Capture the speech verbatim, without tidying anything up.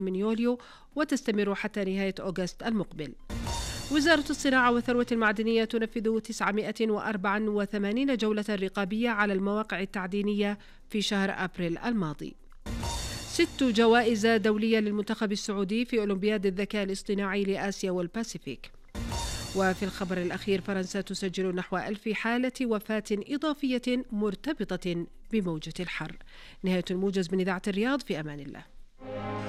من يوليو وتستمر حتى نهاية أغسطس المقبل. وزارة الصناعة والثروة المعدنية تنفذ تسعمائة وأربعة وثمانين جولة رقابية على المواقع التعدينية في شهر أبريل الماضي. ست جوائز دولية للمنتخب السعودي في أولمبياد الذكاء الاصطناعي لآسيا والباسيفيك. وفي الخبر الأخير، فرنسا تسجل نحو ألف حالة وفاة إضافية مرتبطة بموجة الحر. نهاية الموجز من إذاعة الرياض، في أمان الله.